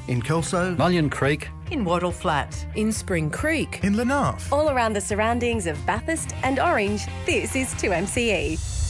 In Kelso. Mullion Creek. In Wattle Flat. In Spring Creek. In Lenarth. All around the surroundings of Bathurst and Orange, this is 2MCE.